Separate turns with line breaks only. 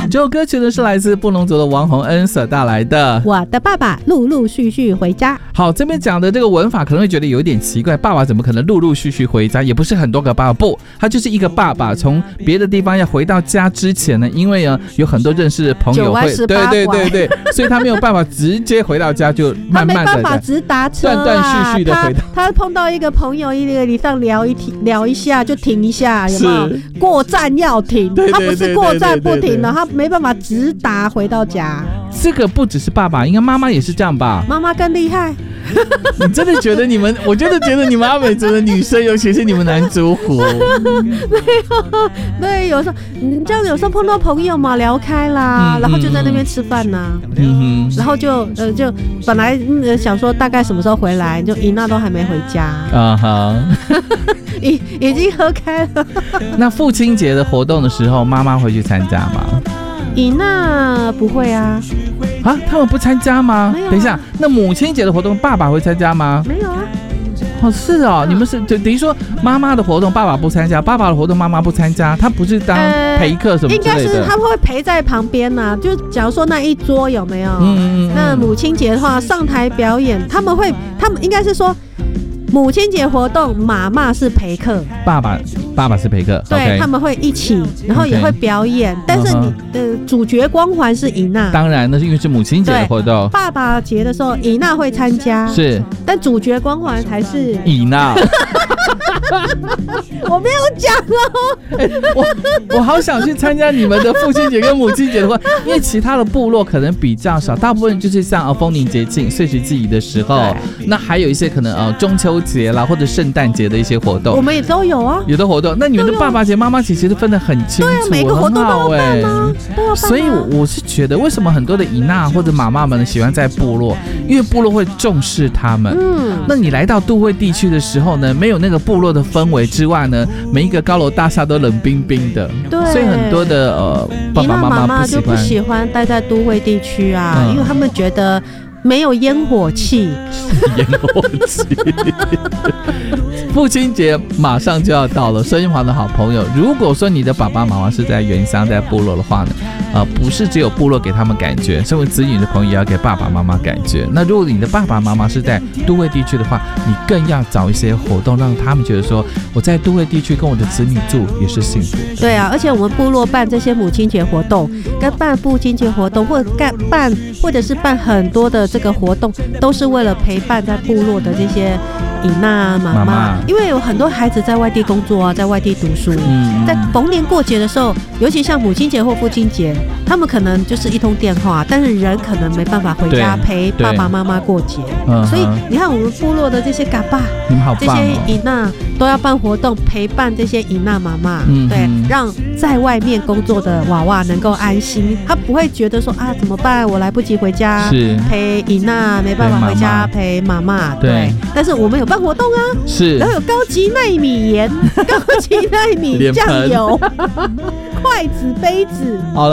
这首歌曲呢是来自布农族的王洪恩所带来的
我的爸爸陆陆续续回家。
好，这边讲的这个文法可能会觉得有点奇怪，爸爸怎么可能陆陆续续回家？也不是很多个爸爸，不，他就是一个爸爸从别的地方要回到家之前呢，因为有很多认识的朋友会，对，所以他没有办法直接回到家，就慢慢的
他没办法直达车
断断续续的回到。
他碰到一个朋友，一个礼上聊一下就停一下，有没有？过站要停，他不是过站不停了，他没办法直达回到家。
这个不只是爸爸，应该妈妈也是这样吧？
妈妈更厉害。
你真的觉得我真的觉得你们阿美族的女生，尤其是你们男族虎，
对，有时候你这样，有时候碰到朋友嘛，聊开啦，然后就在那边吃饭呐，然后就本来想说大概什么时候回来，就伊娜都还没回家啊哈，已经喝开了。
那父亲节的活动的时候，妈妈会去参加吗？ 伊
娜不会啊。
啊，他们不参加吗？没有啊。等一下，那母亲节的活动，爸爸会参加吗？
没有啊。
哦，是哦，你们是等于说妈妈的活动爸爸不参加，爸爸的活动妈妈不参加，他不是当陪客什么之类的？应该是
他会陪在旁边呐，就假如说那一桌有没有？那母亲节的话，上台表演，他们应该是说。母亲节活动，妈妈是陪客，爸
爸是陪客，
对，
okay.
他们会一起，然后也会表演， okay. 但是你的主角光环是伊娜，
当然那是因为是母亲节的活动。
爸爸节的时候，伊娜会参加，
是，
但主角光环还是
伊娜。
我没有讲哦，
我好想去参加你们的父亲节跟母亲节的话，因为其他的部落可能比较少，大部分就是像丰年节庆、岁时祭仪的时候，那还有一些可能中秋节啦或者圣诞节的一些活动，
我们也都有啊，
有的活动。那你们的爸爸节、妈妈节其实分得很清楚，对，
每个活动都要办啊，都要办啊。
所以我是觉得，为什么很多的姨娜或者妈妈们喜欢在部落，因为部落会重视他们。那你来到都会地区的时候呢，没有那个部落的氛围之外呢，每一个高楼大厦都冷冰冰的，对，所以很多的爸爸妈妈
就不喜欢待在都会地区啊，因为他们觉得没有烟火气。
烟火气。父亲节马上就要到了，收音旁的好朋友，如果说你的爸爸妈妈是在原乡在部落的话呢，不是只有部落给他们感觉，身为子女的朋友也要给爸爸妈妈感觉。那如果你的爸爸妈妈是在都会地区的话，你更要找一些活动，让他们觉得说我在都会地区跟我的子女住也是幸福。
对啊，而且我们部落办这些母亲节活动，跟办父亲节活动，或者是办很多的这个活动，都是为了陪伴在部落的这些姨娜妈妈，因为有很多孩子在外地工作啊，在外地读书，在逢年过节的时候，尤其像母亲节或父亲节，他们可能就是一通电话，但是人可能没办法回家陪爸爸妈妈过节，所以你看我们部落的这些嘎爸，这些姨娜都要办活动陪伴这些姨娜妈妈，对，让在外面工作的娃娃能够安心，他不会觉得说啊怎么办，我来不及回家陪姨娜，没办法回家陪妈妈，对，但是我们有办活动啊，是，然后有高级奈米盐、高级奈米酱油、筷子、杯子，好了。